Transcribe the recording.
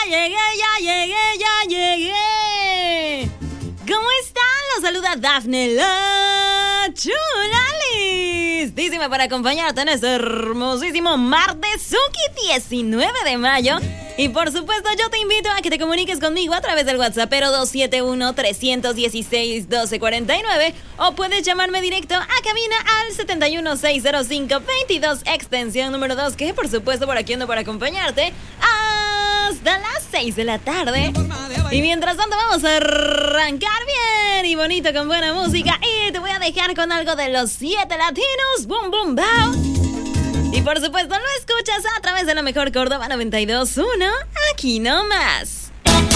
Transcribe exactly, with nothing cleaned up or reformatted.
llegué, ya llegué, ya llegué. ¿Cómo están? Los saluda Dafne la Chula, listísima para acompañarte en este hermosísimo martes Suki diecinueve de mayo. Y por supuesto yo te invito a que te comuniques conmigo a través del WhatsApp pero dos siete uno, tres uno seis, uno dos cuatro nueve o puedes llamarme directo a cabina al siete uno, seis cero cinco, veintidós extensión número dos, que por supuesto por aquí ando para acompañarte hasta las seis de la tarde. Y mientras tanto vamos a arrancar bien y bonito con buena música y te voy a dejar con algo de los siete latinos. Boom, boom, bow. Y por supuesto lo escuchas a través de la mejor Córdoba noventa y dos punto uno, aquí nomás.